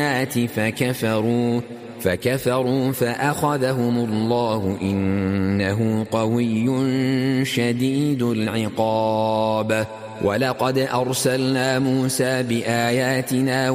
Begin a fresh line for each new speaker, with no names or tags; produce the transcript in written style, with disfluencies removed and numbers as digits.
فكفروا فأخذهم الله إنه قوي شديد العقاب ولقد أرسلنا موسى بآياتنا